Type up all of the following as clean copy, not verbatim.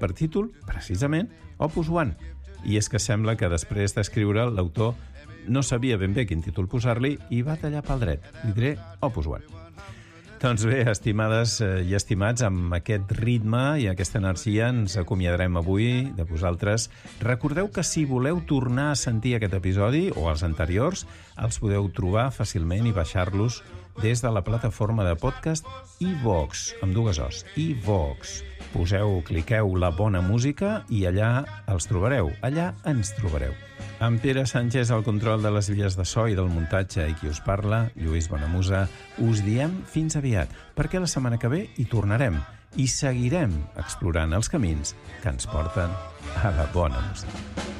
per títol, precisament, Opus One. I és que sembla que després d'escriure l'autor no sabia ben bé quin títol posar-li i va tallar pel dret. Li diré Opus One. Doncs bé, estimades i estimats, amb aquest ritme i aquesta energia ens acomiadarem avui de vosaltres. Recordeu que si voleu tornar a sentir aquest episodi o els anteriors, els podeu trobar fàcilment i baixar-los des de la plataforma de podcast iVox, amb dues O's, iVox. Cliqueu la bona música i allà els trobareu, allà ens trobareu. En Pere Sánchez, al control de les vies de so i del muntatge, i qui us parla, Lluís Bonamusa, us diem fins aviat, perquè la setmana que ve hi tornarem i seguirem explorant els camins que ens porten a la bona música.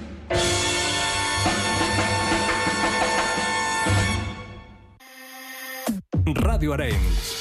Ràdio Arenys.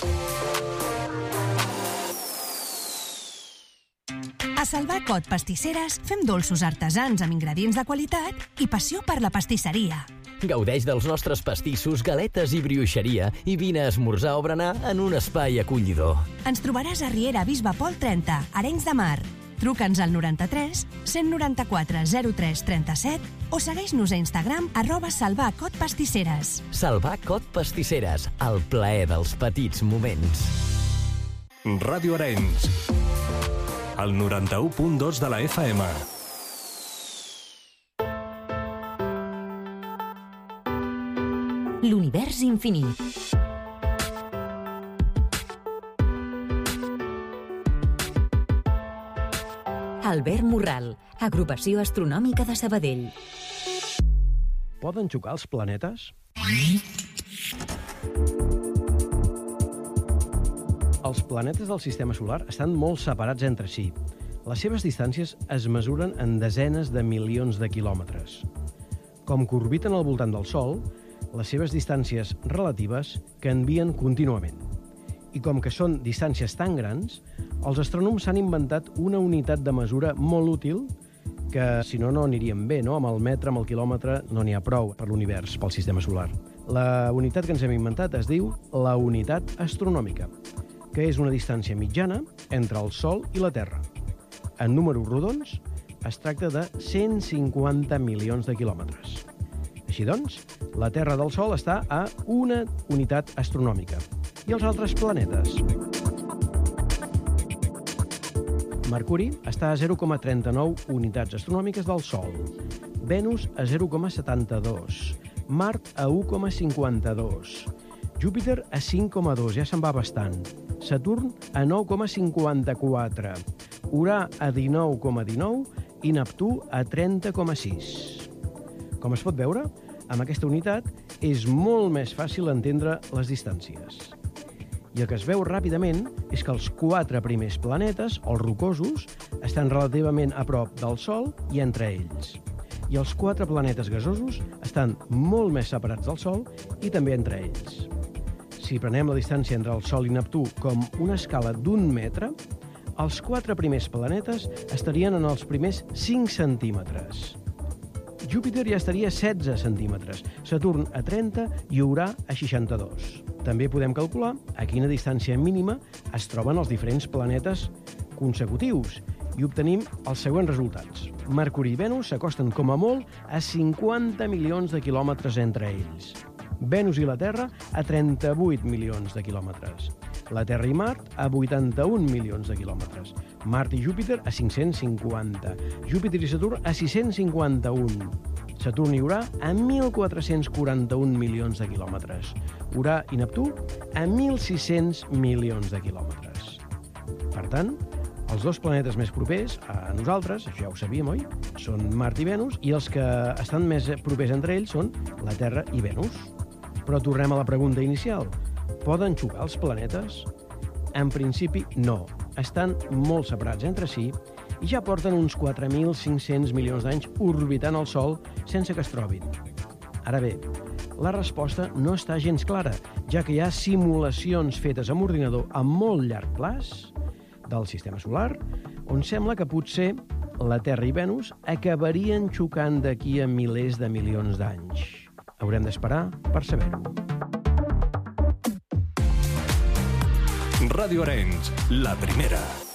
A Salvà Cot Pastisseres fem dolços artesans amb ingredients de qualitat i passió per la pastisseria. Gaudeix dels nostres pastissos, galetes i brioixeria i vine a esmorzar o berenar en un espai acollidor. Ens trobaràs a Riera Bisbe Pol 30, Arenys de Mar. Truca'ns al 93 194 03 37 o segueix-nos a Instagram @salvacotpastisseres. Salvà Cot Pastisseres, el plaer dels petits moments. Ràdio Arenys, el 91.2 de la FM. L'univers infinit. Albert Morral, Agrupació Astronòmica de Sabadell. Poden xocar els planetes? Els planetes del sistema solar estan molt separats entre si. Les seves distàncies es mesuren en desenes de milions de quilòmetres. Com que orbiten al voltant del Sol, les seves distàncies relatives canvien contínuament. I com que són distàncies tan grans, els astrònoms s'han inventat una unitat de mesura molt útil que, si no, no aniríem bé, no? Amb el metre, amb el quilòmetre, no n'hi ha prou per l'univers, pel sistema solar. La unitat que ens hem inventat es diu la unitat astronòmica, que és una distància mitjana entre el Sol i la Terra. En números rodons, es tracta de 150 milions de quilòmetres. Així doncs, la Terra del Sol està a una unitat astronòmica. I els altres planetes? Mercuri està a 0,39 unitats astronòmiques del Sol, Venus a 0,72, Mart a 1,52, Júpiter a 5,2, ja se'n va bastant, Saturn a 9,54, Urà a 19,19 i Neptú a 30,6. Com es pot veure, amb aquesta unitat és molt més fàcil entendre les distàncies. I el que es veu ràpidament és que els 4 primers planetes, els rocosos, estan relativament a prop del Sol i entre ells. I els 4 planetes gasosos estan molt més separats del Sol i també entre ells. Si prenem la distància entre el Sol i Neptú com una escala d'1 metre, els 4 primers planetes estarien en els primers 5 centímetres. Júpiter ja estaria a 16 centímetres, Saturn a 30 i Urà a 62. També podem calcular a quina distància mínima es troben els diferents planetes consecutius i obtenim els següents resultats. Mercuri i Venus s'acosten com a molt a 50 milions de quilòmetres entre ells. Venus i la Terra a 38 milions de quilòmetres. La Terra i Mart a 81 milions de quilòmetres. Mart i Júpiter a 550. Júpiter i Saturn a 651. Saturn i Urà a 1.441 milions de quilòmetres. Urà i Neptú a 1.600 milions de quilòmetres. Per tant, els dos planetes més propers a nosaltres, això ja ho sabíem, oi? Són Mart i Venus, i els que estan més propers entre ells són la Terra i Venus. Però tornem a la pregunta inicial. Poden xocar els planetes? En principi, no. Estan molt separats entre si i ja porten uns 4.500 milions d'anys orbitant el Sol sense que es trobin. Ara bé, la resposta no està gens clara, ja que hi ha simulacions fetes amb ordinador a molt llarg plaç del sistema solar, on sembla que potser la Terra i Venus acabarien xocant d'aquí a milers de milions d'anys. Haurem d'esperar per saber-ho. Ràdio Arenys, la primera.